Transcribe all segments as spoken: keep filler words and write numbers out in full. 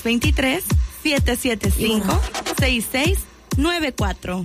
veintitrés, siete siete cinco, seis seis nueve cuatro.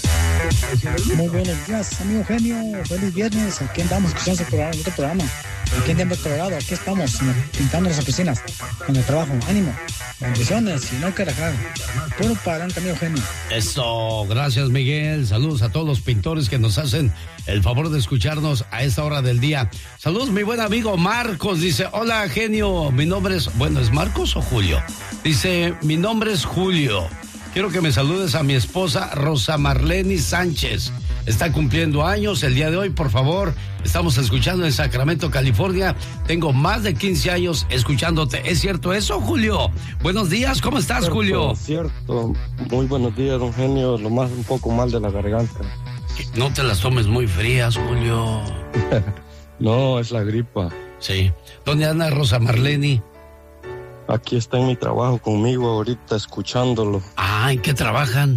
Muy buenos días, amigo genio. Feliz viernes. Aquí andamos escuchando este programa, este programa. Aquí en Denver, Colorado. Aquí estamos pintando las oficinas con el trabajo. Ánimo. Bendiciones y no que rajar. Puro para adelante, amigo genio. Eso, gracias, Miguel. Saludos a todos los pintores que nos hacen el favor de escucharnos a esta hora del día. Saludos, mi buen amigo Marcos. Dice, hola, genio. Mi nombre es... Bueno, ¿es Marcos o Julio? Dice, mi nombre es Julio. Quiero que me saludes a mi esposa Rosa Marleni Sánchez. Está cumpliendo años el día de hoy, por favor. Estamos escuchando en Sacramento, California. Tengo más de quince años escuchándote. ¿Es cierto eso, Julio? Buenos días, ¿cómo estás, cierto, Julio? Cierto, muy buenos días, don Genio. Lo más un poco mal de la garganta. No te las tomes muy frías, Julio. No, es la gripa. Sí. ¿Dónde anda Rosa Marleni? Aquí está en mi trabajo conmigo ahorita, escuchándolo. Ah, ¿en qué trabajan?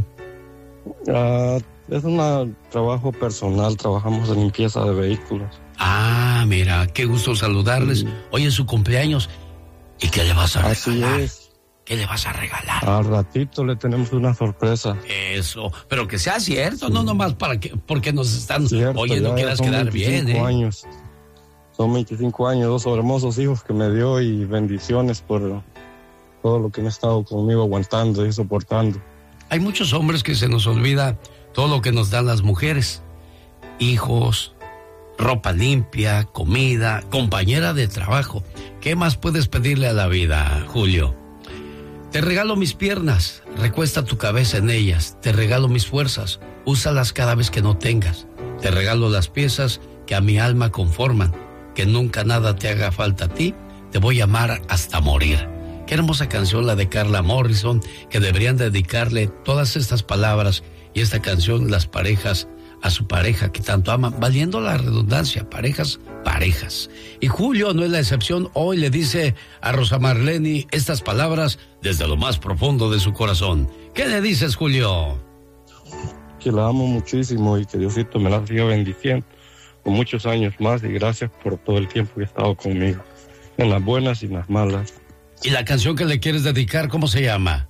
Uh, es un trabajo personal, trabajamos en limpieza de vehículos. Ah, mira, qué gusto saludarles. Sí. Hoy es su cumpleaños. ¿Y qué le vas a Así regalar? Es. ¿Qué le vas a regalar? Al ratito le tenemos una sorpresa. Eso, pero que sea cierto, sí. No nomás para que, porque nos están cierto, oyendo, quieras quedar bien, ¿eh? Años. Son veinticinco años, dos hermosos hijos que me dio y bendiciones por todo lo que han estado conmigo aguantando y soportando. Hay muchos hombres que se nos olvida todo lo que nos dan las mujeres. Hijos, ropa limpia, comida, compañera de trabajo. ¿Qué más puedes pedirle a la vida, Julio? Te regalo mis piernas, recuesta tu cabeza en ellas. Te regalo mis fuerzas, úsalas cada vez que no tengas. Te regalo las piezas que a mi alma conforman. Que nunca nada te haga falta a ti, te voy a amar hasta morir. Qué hermosa canción la de Carla Morrison, que deberían dedicarle todas estas palabras y esta canción las parejas a su pareja que tanto aman, valiendo la redundancia, parejas, parejas. Y Julio no es la excepción, hoy le dice a Rosa Marleni estas palabras desde lo más profundo de su corazón. ¿Qué le dices, Julio? Que la amo muchísimo y que Diosito me la siga bendiciendo por muchos años más y gracias por todo el tiempo que ha estado conmigo, en las buenas y en las malas. ¿Y la canción que le quieres dedicar, cómo se llama?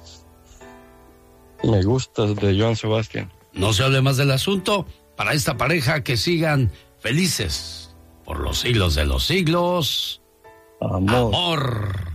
Me gusta, de Joan Sebastián. No se hable más del asunto, para esta pareja que sigan felices por los siglos de los siglos. Amor. Amor.